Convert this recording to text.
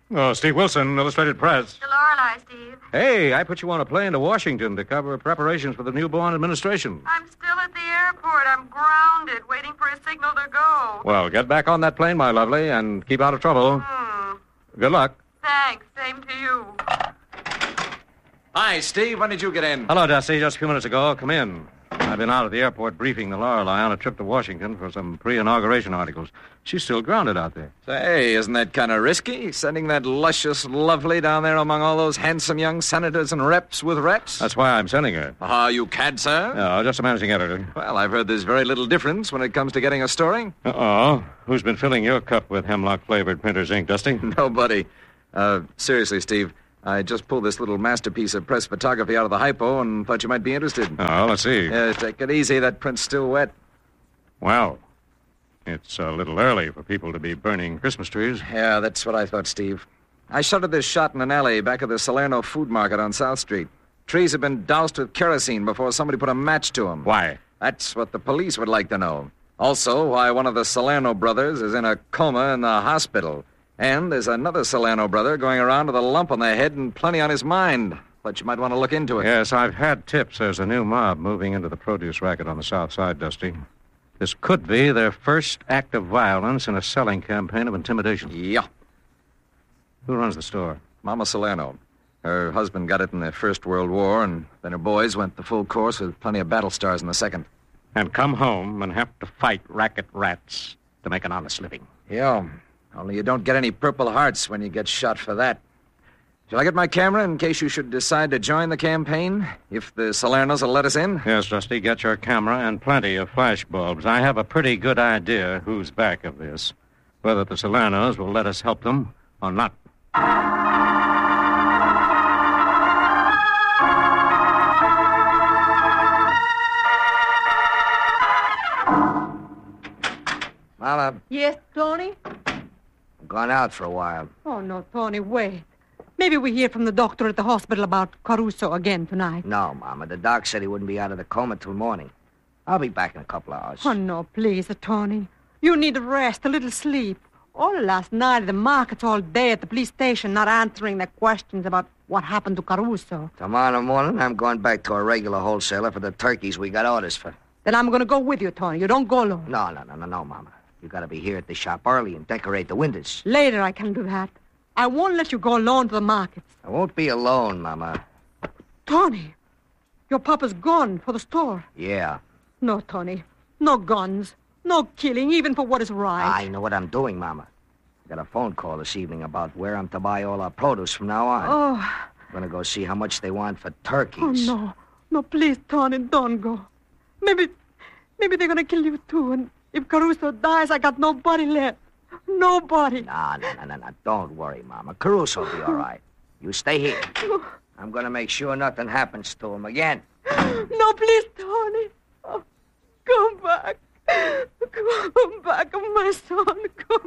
Oh, Steve Wilson, Illustrated Press. To Lorelei, Steve. Hey, I put you on a plane to Washington to cover preparations for the newborn administration. I'm still at the airport. I'm grounded, waiting for a signal to go. Well, get back on that plane, my lovely, and keep out of trouble. Good luck. Thanks. Same to you. Hi, Steve. When did you get in? Hello, Dusty. Just a few minutes ago. Come in. I've been out at the airport briefing the Lorelei on a trip to Washington for some pre-inauguration articles. She's still grounded out there. Say, isn't that kind of risky, sending that luscious lovely down there among all those handsome young senators and reps with reps? That's why I'm sending her. You can't, sir? No, just a managing editor. Well, I've heard there's very little difference when it comes to getting a story. Uh-oh. Who's been filling your cup with hemlock-flavored printer's ink, Dusty? Nobody. Seriously, Steve, I just pulled this little masterpiece of press photography out of the hypo and thought you might be interested. Oh, let's see. Take it easy. That print's still wet. Well, it's a little early for people to be burning Christmas trees. Yeah, that's what I thought, Steve. I shuttered this shot in an alley back of the Salerno Food Market on South Street. Trees have been doused with kerosene before somebody put a match to them. Why? That's what the police would like to know. Also, why one of the Salerno brothers is in a coma in the hospital. And there's another Salerno brother going around with a lump on their head and plenty on his mind. Thought you might want to look into it. Yes, I've had tips. There's a new mob moving into the produce racket on the south side, Dusty. This could be their first act of violence in a selling campaign of intimidation. Yeah. Who runs the store? Mama Salerno. Her husband got it in the First World War, and then her boys went the full course with plenty of battle stars in the Second. And come home and have to fight racket rats to make an honest living. Yeah. Only you don't get any Purple Hearts when you get shot for that. Shall I get my camera in case you should decide to join the campaign? If the Salernos will let us in? Yes, Dusty, get your camera and plenty of flash bulbs. I have a pretty good idea who's back of this. Whether the Salernos will let us help them or not. Mama, Yes, Tony? I'm gone out for a while. Oh, no, Tony, wait. Maybe we hear from the doctor at the hospital about Caruso again tonight. No, Mama. The doc said he wouldn't be out of the coma till morning. I'll be back in a couple of hours. Oh, no, please, Tony. You need a rest, a little sleep. All last night at the markets, all day at the police station, not answering the questions about what happened to Caruso. Tomorrow morning, I'm going back to our regular wholesaler for the turkeys we got orders for. Then I'm going to go with you, Tony. You don't go alone. No, Mama. You got to be here at the shop early and decorate the windows. Later I can do that. I won't let you go alone to the markets. I won't be alone, Mama. Tony, your papa's gone for the store. Yeah. No, Tony. No guns. No killing, even for what is right. I know what I'm doing, Mama. I got a phone call this evening about where I'm to buy all our produce from now on. Oh. I'm going to go see how much they want for turkeys. Oh, no. No, please, Tony, don't go. Maybe they're going to kill you, too, and if Caruso dies, I got nobody left. Nobody. No. Don't worry, Mama. Caruso will be all right. You stay here. I'm going to make sure nothing happens to him again. No, please, Tony. Oh, come back. Come back, my son. Come